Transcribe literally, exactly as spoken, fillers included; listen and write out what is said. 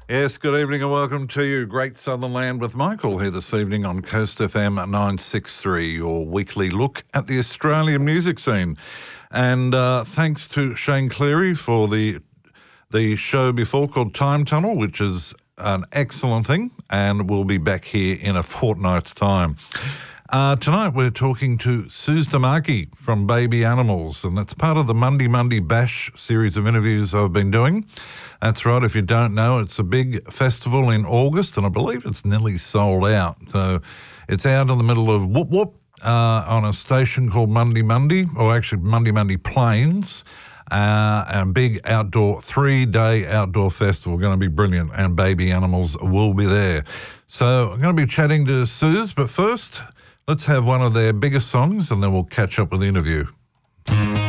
Yes, good evening and welcome to you. Great Southern Land with Michael here this evening on Coast F M nine sixty-three, your weekly look at the Australian music scene. And uh, thanks to Shane Cleary for the the show before called Time Tunnel, which is an excellent thing, and we'll be back here in a fortnight's time. Uh, tonight we're talking to Suze Damaki from Baby Animals, and that's part of the Monday Monday Bash series of interviews I've been doing. That's right, if you don't know, it's a big festival in August, and I believe it's nearly sold out. So it's out in the middle of Whoop Whoop uh, on a station called Monday Monday, or actually Monday Monday Plains, uh, and a big outdoor, three-day outdoor festival. Going to be brilliant, and Baby Animals will be there. So I'm going to be chatting to Suze, but first, let's have one of their biggest songs, and then we'll catch up with the interview.